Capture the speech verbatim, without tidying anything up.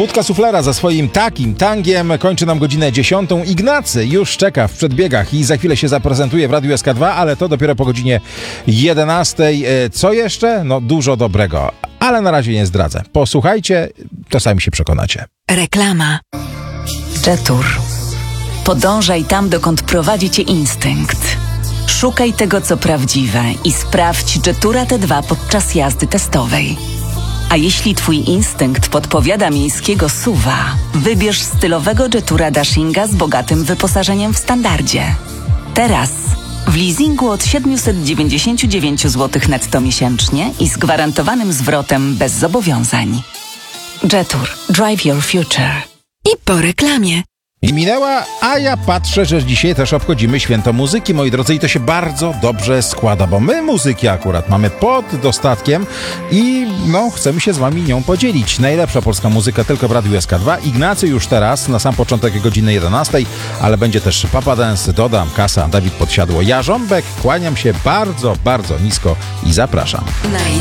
Budka Suflera za swoim takim tangiem kończy nam godzinę dziesiątą. Ignacy już czeka w przedbiegach i za chwilę się zaprezentuje w Radiu S K dwa, ale to dopiero po godzinie jedenastej. Co jeszcze? No dużo dobrego, ale na razie nie zdradzę. Posłuchajcie, to sami się przekonacie. Reklama. Jetour. Podążaj tam, dokąd prowadzi cię instynkt. Szukaj tego, co prawdziwe i sprawdź Jetoura T dwa podczas jazdy testowej. A jeśli twój instynkt podpowiada miejskiego suwa, wybierz stylowego Jetoura Dashinga z bogatym wyposażeniem w standardzie. Teraz w leasingu od siedemset dziewięćdziesiąt dziewięć złotych netto miesięcznie i z gwarantowanym zwrotem bez zobowiązań. Jetour. Drive your future. I po reklamie. I minęła, a ja patrzę, że dzisiaj też obchodzimy święto muzyki, moi drodzy, i to się bardzo dobrze składa, bo my muzyki akurat mamy pod dostatkiem i no, chcemy się z wami nią podzielić. Najlepsza polska muzyka tylko w Radiu S K dwa. Ignacy już teraz, na sam początek godziny jedenastej, ale będzie też Papa Dance, Dodam, Kasa, Dawid Podsiadło, ja Żąbek, kłaniam się bardzo, bardzo nisko i zapraszam.